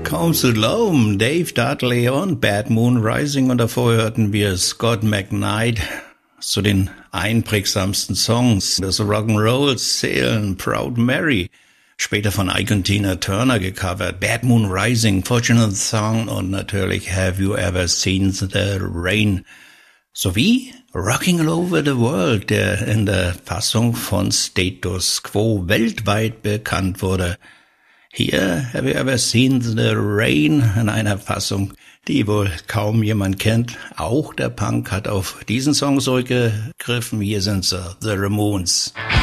Kaum zu glauben, Dave Dudley und Bad Moon Rising und davor hörten wir Scott McKnight zu den einprägsamsten Songs des Rock'n'Rolls zählen Proud Mary, später von Ike und Tina Turner gecovert, Bad Moon Rising, Fortunate Song und natürlich Have You Ever Seen the Rain, sowie Rocking All Over the World, der in der Fassung von Status Quo weltweit bekannt wurde. Hier Have You Ever Seen the Rain in einer Fassung, die wohl kaum jemand kennt. Auch der Punk hat auf diesen Song zurückgegriffen. Hier sind sie, The Ramones.